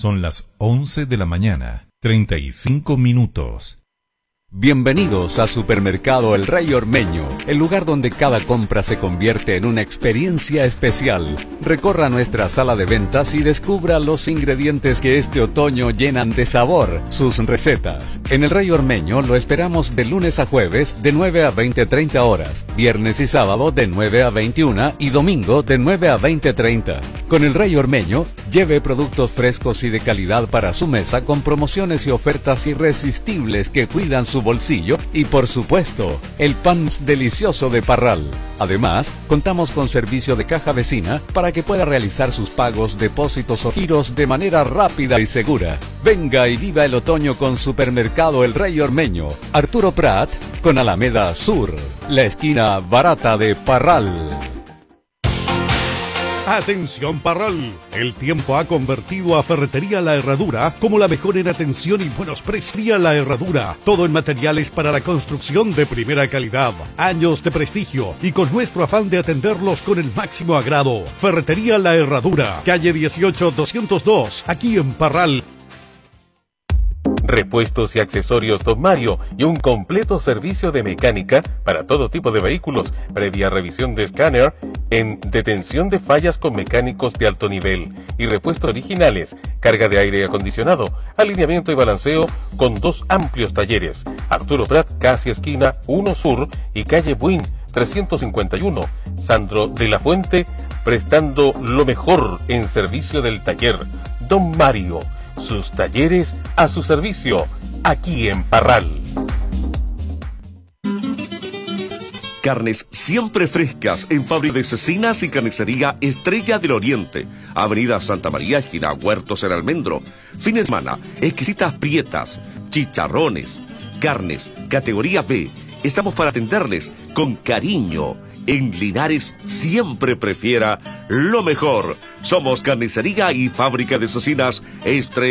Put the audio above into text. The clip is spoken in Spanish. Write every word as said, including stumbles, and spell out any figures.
Son las once de la mañana, treinta y cinco minutos. Bienvenidos a Supermercado El Rey Ormeño, el lugar donde cada compra se convierte en una experiencia especial. Recorra nuestra sala de ventas y descubra los ingredientes que este otoño llenan de sabor sus recetas. En El Rey Ormeño lo esperamos de lunes a jueves de nueve a veinte treinta horas, viernes y sábado de nueve a veintiuna y domingo de nueve a veinte treinta. Con El Rey Ormeño, lleve productos frescos y de calidad para su mesa con promociones y ofertas irresistibles que cuidan su bolsillo y, por supuesto, el pan delicioso de Parral. Además, contamos con servicio de caja vecina para que pueda realizar sus pagos, depósitos o giros de manera rápida y segura. Venga y viva el otoño con Supermercado El Rey Ormeño, Arturo Prat, con Alameda Sur, la esquina barata de Parral. Atención Parral, el tiempo ha convertido a Ferretería La Herradura como la mejor en atención y buenos precios. La Herradura, todo en materiales para la construcción de primera calidad, años de prestigio y con nuestro afán de atenderlos con el máximo agrado. Ferretería La Herradura, calle dieciocho doscientos dos, aquí en Parral. Repuestos y accesorios Don Mario y un completo servicio de mecánica para todo tipo de vehículos, previa revisión de escáner, en detención de fallas con mecánicos de alto nivel y repuestos originales, carga de aire acondicionado, alineamiento y balanceo con dos amplios talleres. Arturo Prat, casi esquina uno Sur y calle Buin trescientos cincuenta y uno. Sandro de la Fuente, prestando lo mejor en servicio del taller. Don Mario, sus talleres a su servicio, aquí en Parral. Carnes siempre frescas en Fábrica de Cecinas y Carnicería Estrella del Oriente, Avenida Santa María, esquina Huertos en Almendro. Fin de semana, exquisitas prietas, chicharrones, carnes, categoría B. Estamos para atenderles con cariño. En Linares siempre prefiera lo mejor. Somos Carnicería y Fábrica de Cecinas Estrella.